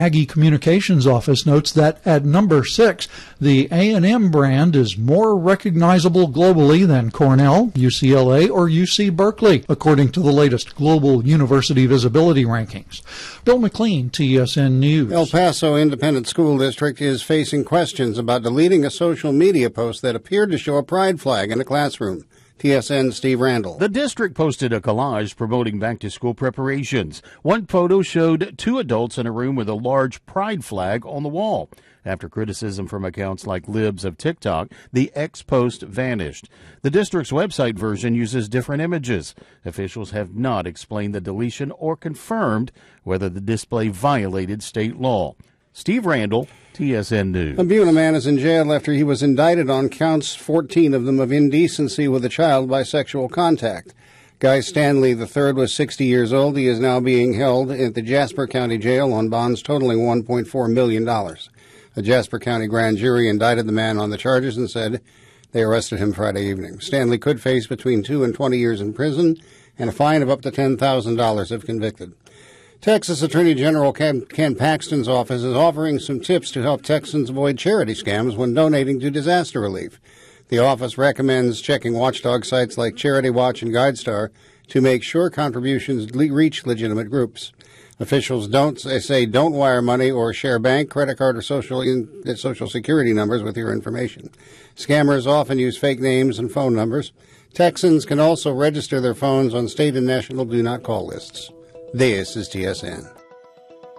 Aggie Communications Office notes that at number 6, the A&M brand is more recognizable globally than Cornell, UCLA, or UC Berkeley, according to the latest Global University Visibility Rankings. Bill McLean, TSN News. El Paso Independent School District is facing questions about deleting a social media post that appeared to show a pride flag in a classroom. TSN Steve Randall. The district posted a collage promoting back-to-school preparations. One photo showed 2 adults in a room with a large pride flag on the wall. After criticism from accounts like Libs of TikTok, the ex-post vanished. The district's website version uses different images. Officials have not explained the deletion or confirmed whether the display violated state law. Steve Randall, TSN News. A Beulah man is in jail after he was indicted on counts, 14 of them, of indecency with a child by sexual contact. Guy Stanley III was 60 years old. He is now being held at the Jasper County Jail on bonds totaling $1.4 million. A Jasper County grand jury indicted the man on the charges and said they arrested him Friday evening. Stanley could face between 2 and 20 years in prison and a fine of up to $10,000 if convicted. Texas Attorney General Ken Paxton's office is offering some tips to help Texans avoid charity scams when donating to disaster relief. The office recommends checking watchdog sites like Charity Watch and GuideStar to make sure contributions reach legitimate groups. Officials don't wire money or share bank, credit card, or social security numbers with your information. Scammers often use fake names and phone numbers. Texans can also register their phones on state and national do not call lists. This is TSN.